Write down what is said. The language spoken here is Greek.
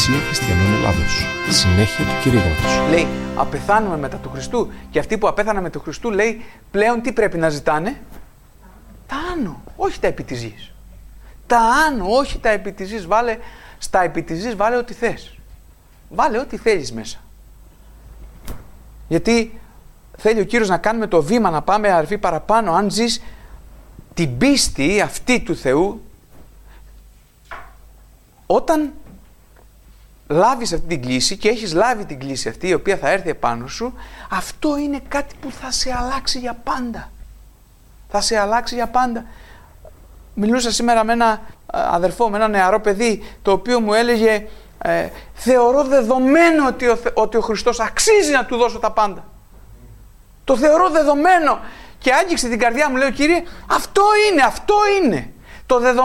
Εκκλησία Χριστιανών Ελλάδος. Συνέχεια του κηρύγματος. Λέει, απεθάνουμε μετά του Χριστού. Και αυτοί που απέθαναν με του Χριστού, λέει, πλέον τι πρέπει να ζητάνε? Τα άνω, όχι τα επί της γης. Τα άνω, όχι τα επί της γης. Βάλε, στα επί της γης βάλε ό,τι θες. Βάλε ό,τι θέλεις μέσα. Γιατί θέλει ο Κύριος να κάνουμε το βήμα, να πάμε αρφή παραπάνω. Αν ζεις την πίστη αυτή του Θεού, όταν λάβεις αυτή την κλίση και έχεις λάβει την κλίση αυτή η οποία θα έρθει επάνω σου, αυτό είναι κάτι που θα σε αλλάξει για πάντα. Θα σε αλλάξει για πάντα. Μιλούσα σήμερα με ένα αδερφό, με ένα νεαρό παιδί, το οποίο μου έλεγε θεωρώ δεδομένο ότι ο Χριστός αξίζει να του δώσω τα πάντα. Το θεωρώ δεδομένο. Και άγγιξε την καρδιά μου, λέω, Κύριε, αυτό είναι. Το δεδομένο